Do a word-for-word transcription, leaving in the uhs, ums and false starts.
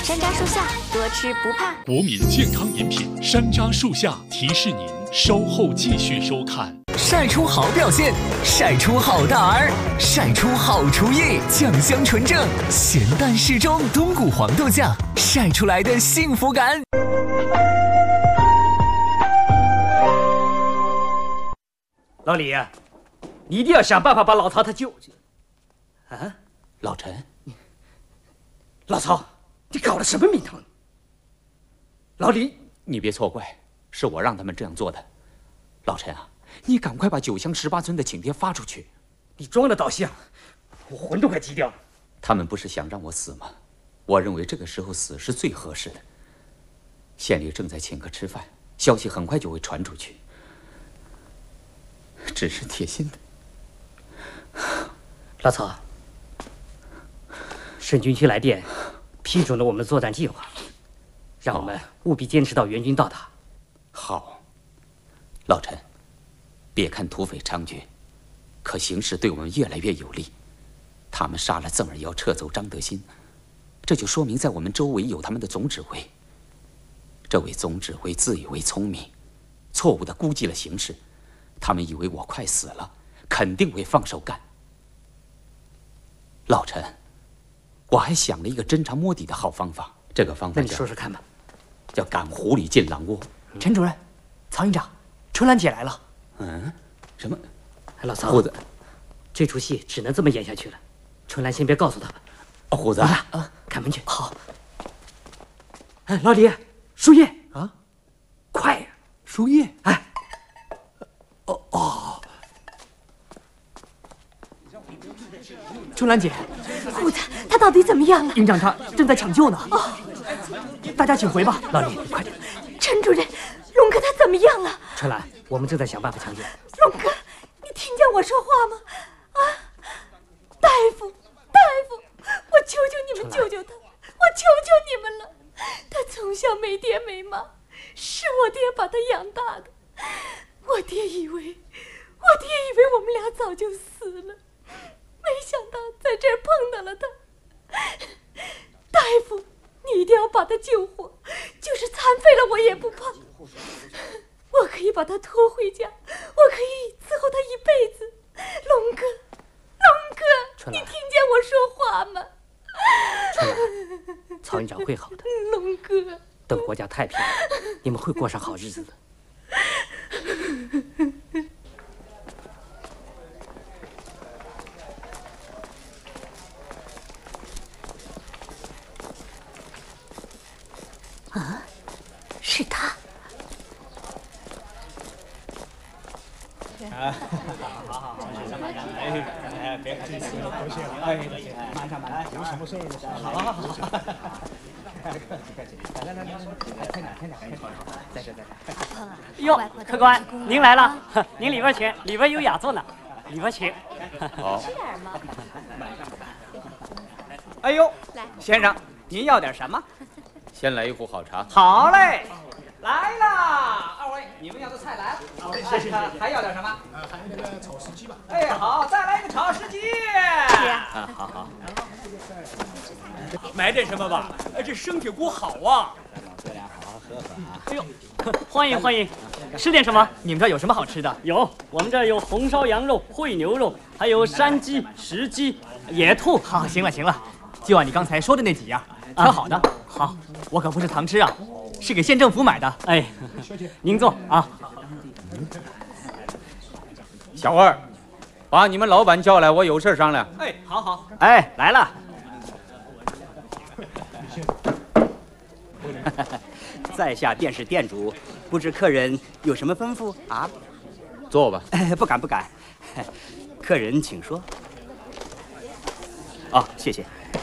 山楂树下，多吃不怕。 国民健康饮品山楂树下提示您稍后继续收看。 晒出好表现，晒出好大儿，晒出好厨艺，酱香纯正，咸淡适中，冬谷黄豆酱晒出来的幸福感。 老李，你一定要想办法把老曹他救去。啊， 老陈， 老曹，你搞了什么名堂？老李， 你别错怪，是我让他们这样做的。老陈啊，你赶快把九乡十八村的请帖发出去。 你装的倒像，我魂都快急掉了。 他们不是想让我死吗？我认为这个时候死是最合适的。县里正在请客吃饭，消息很快就会传出去。只是铁心的， 老曹，省军区来电，批准了我们的作战计划，让我们务必坚持到援军到达。 好，老陈，别看土匪猖獗，可形势对我们越来越有利。他们杀了曾儿要撤走张德新，这就说明在我们周围有他们的总指挥。这位总指挥自以为聪明，错误地估计了形势。他们以为我快死了，肯定会放手干。老陈，我还想了一个侦查摸底的好方法。这个方法， 那你说说看吧。 叫赶狐狸进狼窝。 陈主任，曹营长，春兰姐来了。 嗯，什么？ 哎，老曹， 胡子， 这出戏只能这么演下去了。春兰先别告诉他吧。 哦，胡子啊，啊，开门去。好。哎，老李，输液啊， 快呀！ 输液。 哎。 哦哦，春兰姐， 虎子他到底怎么样了？ 营长他正在抢救呢。哦，大家请回吧。 老李，快点。 陈主任，龙哥他怎么样了？ 春兰，我们正在想办法抢救。 龙哥，你听见我说话吗？啊，大夫，大夫，我求求你们救救他，我求求你们了。他从小没爹没妈，是我爹把他养大的。我爹以为，我爹以为我们俩早就死了，没想到在这儿碰到了他。大夫，你一定要把他救活，就是残废了我也不怕。我可以把他拖回家，我可以伺候他一辈子。龙哥，龙哥，你听见我说话吗？ 春兰，曹营长会好的。 龙哥， 等国家太平，你们会过上好日子的。 啊，是他。 啊，好好好，马上马上，哎哎，别客气，多谢了，哎，马上马上，有什么事儿？好好好好。客气客气，来来来来，快点快点快点，在这在这。 哟，客官，您来了，您里边请，里边有雅座呢，里边请。 好。 吃点吗？ 哎呦，先生，您要点什么？ 先来一壶好茶。 好嘞，来啦！二位，你们要的菜来了。好，谢谢。还要点什么？呃，还有那个炒时鸡吧。哎，好，再来一个炒时鸡。 啊，好好。 买点什么吧？哎，这生铁锅好啊！ 哥俩好好喝喝啊！ 哎呦，欢迎欢迎，吃点什么？ 你们这儿有什么好吃的？ 有，我们这儿有红烧羊肉、烩牛肉，还有山鸡、石鸡、野兔。 好，行了行了，就按你刚才说的那几样，挑好的。 啊、好， 我可不是常吃啊，是给县政府买的。 哎，您坐啊。 小二，把你们老板叫来，我有事商量。 哎，好好。 哎，来了。 在下便是店主，不知客人有什么吩咐啊？ 坐吧。 哎，不敢不敢，客人请说。哦，谢谢。